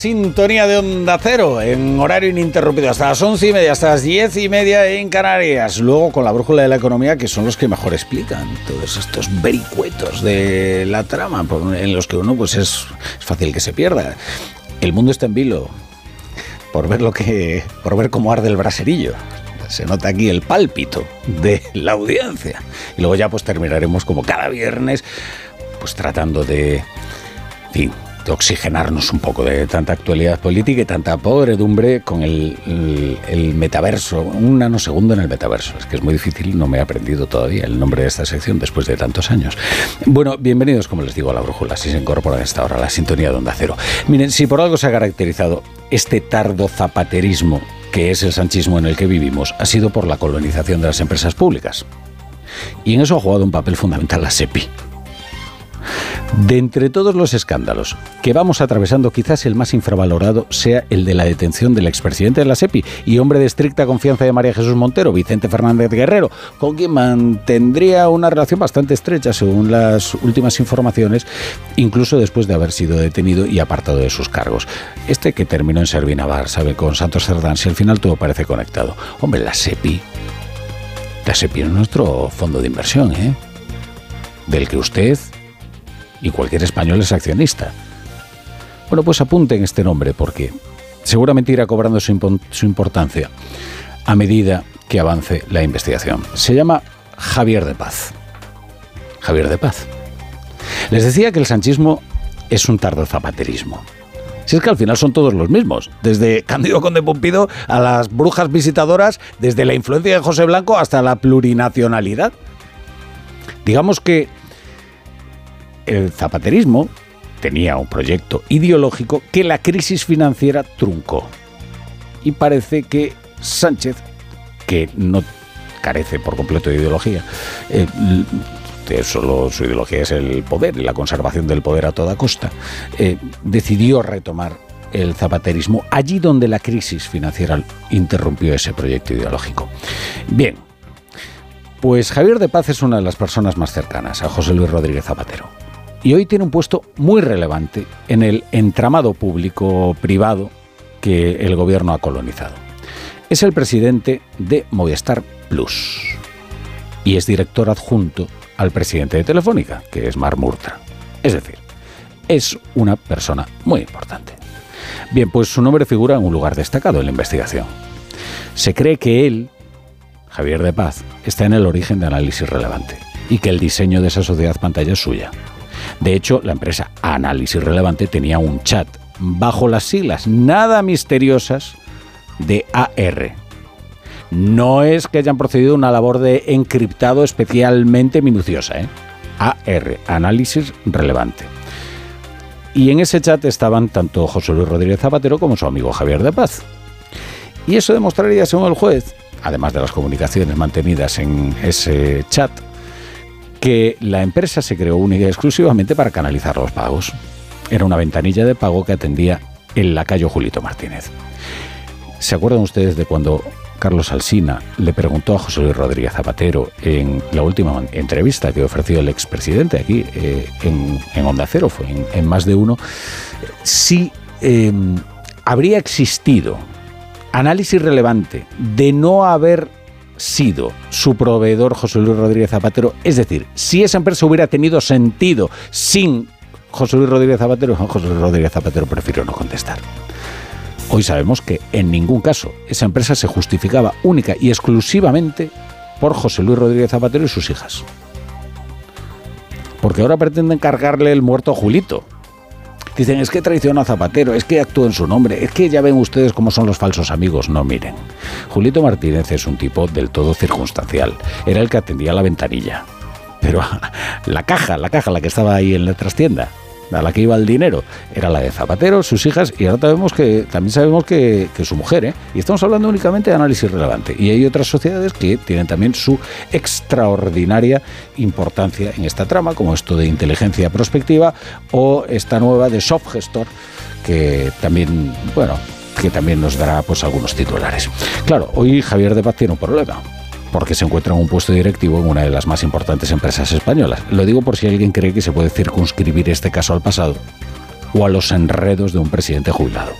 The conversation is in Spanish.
Sintonía de Onda Cero, en horario ininterrumpido, hasta las 11:30, hasta las 10:30 en Canarias. Luego con la brújula de la economía, que son los que mejor explican todos estos vericuetos de la trama, en los que uno pues es fácil que se pierda. El mundo está en vilo por ver cómo arde el braserillo. Se nota aquí el pálpito de la audiencia. Y luego ya pues terminaremos como cada viernes, pues tratando de oxigenarnos un poco de tanta actualidad política y tanta podredumbre con el metaverso, un nanosegundo en el metaverso. Es que es muy difícil, no me he aprendido todavía el nombre de esta sección después de tantos años. Bueno, bienvenidos, como les digo, a la brújula, si se incorporan a esta hora, a la sintonía de Onda Cero. Miren, si por algo se ha caracterizado este tardo zapaterismo que es el sanchismo en el que vivimos, ha sido por la colonización de las empresas públicas. Y en eso ha jugado un papel fundamental la SEPI. De entre todos los escándalos que vamos atravesando, quizás el más infravalorado sea el de la detención del expresidente de la SEPI y hombre de estricta confianza de María Jesús Montero, Vicente Fernández Guerrero, con quien mantendría una relación bastante estrecha según las últimas informaciones, incluso después de haber sido detenido y apartado de sus cargos. Este que terminó en Servinavar, ¿sabe? Con Santos Cerdán, si al final todo parece conectado. Hombre, la SEPI es nuestro fondo de inversión, del que usted y cualquier español es accionista. Bueno, pues apunten este nombre porque seguramente irá cobrando su importancia a medida que avance la investigación. Se llama Javier de Paz. Javier de Paz. Les decía que el sanchismo es un tardo zapaterismo. Si es que al final son todos los mismos, desde Cándido Conde Pumpido a las brujas visitadoras, desde la influencia de José Blanco hasta la plurinacionalidad. Digamos que el zapaterismo tenía un proyecto ideológico que la crisis financiera truncó. Y parece que Sánchez, que no carece por completo de ideología, solo su ideología es el poder y la conservación del poder a toda costa, decidió retomar el zapaterismo allí donde la crisis financiera interrumpió ese proyecto ideológico. Bien, pues Javier de Paz es una de las personas más cercanas a José Luis Rodríguez Zapatero. Y hoy tiene un puesto muy relevante en el entramado público-privado que el gobierno ha colonizado. Es el presidente de Movistar Plus y es director adjunto al presidente de Telefónica, que es Mar Murtra. Es decir, es una persona muy importante. Bien, pues su nombre figura en un lugar destacado en la investigación. Se cree que él, Javier de Paz, está en el origen de Análisis Relevante y que el diseño de esa sociedad pantalla es suya. De hecho, la empresa Análisis Relevante tenía un chat bajo las siglas nada misteriosas de AR. No es que hayan procedido a una labor de encriptado especialmente minuciosa, AR, Análisis Relevante. Y en ese chat estaban tanto José Luis Rodríguez Zapatero como su amigo Javier de Paz. Y eso demostraría, según el juez, además de las comunicaciones mantenidas en ese chat, que la empresa se creó única y exclusivamente para canalizar los pagos. Era una ventanilla de pago que atendía el lacayo Julito Martínez. ¿Se acuerdan ustedes de cuando Carlos Alsina le preguntó a José Luis Rodríguez Zapatero en la última entrevista que ofreció el expresidente aquí en Onda Cero, fue en Más de Uno, si habría existido Análisis Relevante de no haber sido su proveedor José Luis Rodríguez Zapatero? Es decir, si esa empresa hubiera tenido sentido sin José Luis Rodríguez Zapatero, José Luis Rodríguez Zapatero prefirió no contestar. Hoy sabemos que en ningún caso esa empresa se justificaba única y exclusivamente por José Luis Rodríguez Zapatero y sus hijas. Porque ahora pretenden cargarle el muerto a Julito. Dicen, es que traiciona a Zapatero, es que actúa en su nombre, es que ya ven ustedes cómo son los falsos amigos. No, miren, Julito Martínez es un tipo del todo circunstancial. Era el que atendía la ventanilla. Pero la caja, la que estaba ahí en la trastienda, a la que iba el dinero, era la de Zapatero, sus hijas, y ahora también sabemos que su mujer, y estamos hablando únicamente de Análisis Relevante, y hay otras sociedades que tienen también su extraordinaria importancia en esta trama, como esto de Inteligencia Prospectiva o esta nueva de Softgestor, que también, que también nos dará pues algunos titulares. Claro, hoy Javier de Paz tiene un problema, porque se encuentra en un puesto directivo en una de las más importantes empresas españolas. Lo digo por si alguien cree que se puede circunscribir este caso al pasado. o a los enredos de un presidente jubilado.